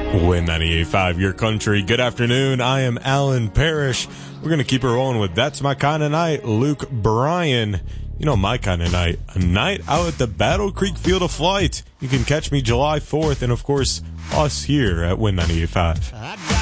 Win 98.5, your country. Good afternoon. I am Alan Parrish. We're going to keep it rolling with That's My Kind of Night, Luke Bryan. You know my kind of night, a night out at the Battle Creek Field of Flight. You can catch me July 4th and, of course, us here at Win 98.5.